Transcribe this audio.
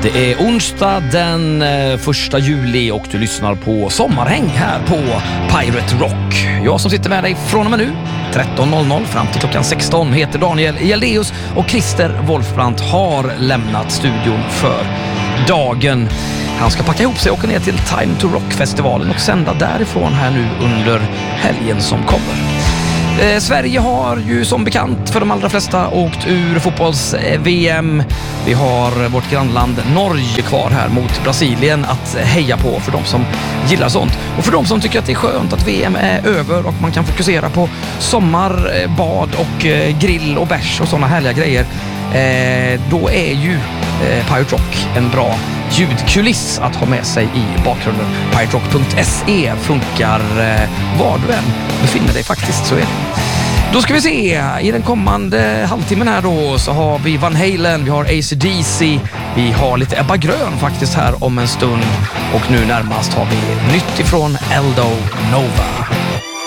Det är onsdag den 1 juli och du lyssnar på Sommarhäng här på Pirate Rock. Jag som sitter med dig från och med nu 13.00 fram till klockan 16 heter Daniel Hjeldeus och Christer Wolfbrandt har lämnat studion för dagen. Han ska packa ihop sig och åka ner till Time to Rock-festivalen och sända därifrån här nu under helgen som kommer. Sverige har ju som bekant för de allra flesta åkt ur fotbolls-VM. Vi har vårt grannland Norge kvar här mot Brasilien att heja på för de som gillar sånt. Och för de som tycker att det är skönt att VM är över och man kan fokusera på sommar, bad och grill och bärs och sådana härliga grejer. Då är ju Pirate Rock en bra ljudkuliss att ha med sig i bakgrunden. piraterock.se funkar var du än befinner dig faktiskt, så är det. Då ska vi se, i den kommande halvtimmen här då så har vi Van Halen, vi har AC/DC, vi har lite Ebba Grön faktiskt här om en stund och nu närmast har vi nytt ifrån Aldo Nova.